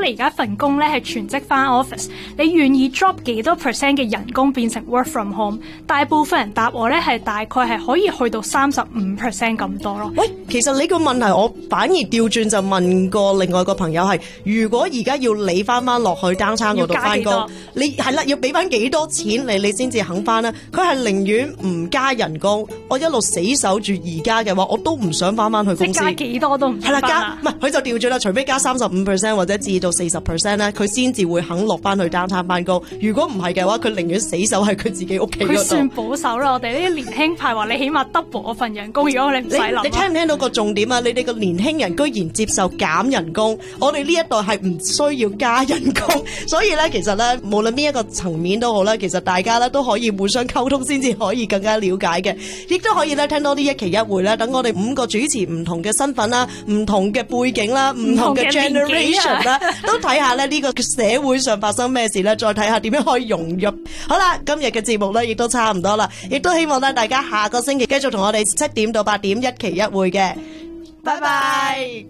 你而家份工咧係全職翻 office， 你願意 drop 幾多 percent 嘅人工變成 work from home？ 大部分人答我咧係大概係可以去到35% 咁多咯。 喂，其實你個問題我反而調轉就問過另外個朋友係，如果而家要你翻落去單餐嗰度翻工，你係啦，要俾翻幾多錢你先至肯翻呢？佢係寧願唔加人工，我一路死守住而家嘅話，我都唔想翻去公司。 即加幾多都唔係啦， 加唔係佢就調轉啦，除非加35%或者至到40%咧，佢先至會肯落翻去單餐翻工。如果唔係嘅話，佢寧願死守喺佢自己屋企嗰度。佢算保守啦，我哋呢啲年輕派話你起碼 double 我份人工，如果你唔使諗。 你聽唔聽到個重點啊？你哋個年輕人居然接受減人工，我哋呢一代係唔需要加人工，所以咧其實咧無論邊一個層面都好啦，其實大家咧都可以互相溝通先至可以更加了解嘅，亦都可以咧聽多啲一期一會啦。等我哋5個主持唔同嘅身份啦、唔同嘅背景啦、唔同嘅 generation 啦，都睇下咧呢個社會上發生咩事咧，再睇下點樣可以融入。好啦，今日嘅節目咧亦都差唔多啦，亦都希望咧大家下個星期繼續同我哋7點到8點一期一會嘅，拜拜。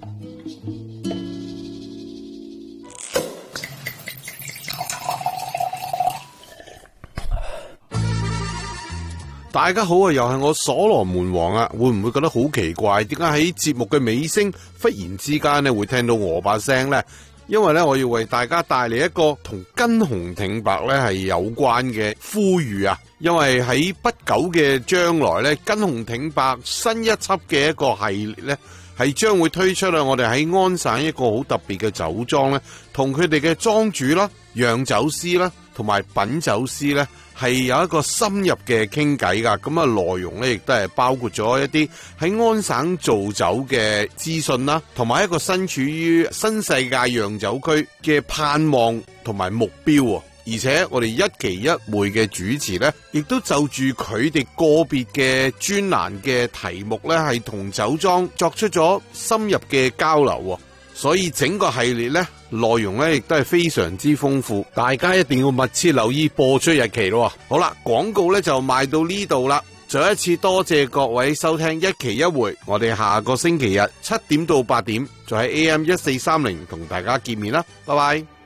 大家好啊，又係我所羅門王啊，會唔會覺得好奇怪？點解喺節目嘅尾聲忽然之間咧會聽到我把聲呢？因為咧我要為大家帶嚟一個同跟紅挺白咧係有關嘅呼籲啊！因為喺不久嘅將來咧，跟紅挺白新一輯嘅一個系列咧係將會推出啦。我哋喺安省一個好特別嘅酒莊咧，同佢哋嘅莊主啦、釀酒師啦同埋品酒師咧，係有一個深入嘅傾偈噶，咁啊內容咧亦都係包括咗一啲喺安省造酒嘅資訊啦，同埋一個身處於新世界釀酒區嘅盼望同埋目標啊！而且我哋一期一會嘅主持咧，亦都就住佢哋個別嘅專欄嘅題目咧，係同酒莊作出咗深入嘅交流。所以整個系列咧內容咧亦都係非常之豐富，大家一定要密切留意播出日期咯。好啦，廣告咧就賣到呢度啦。再一次多謝各位收聽一期一會，我哋下個星期日7點到8點就喺AM 1430同大家見面啦，拜拜。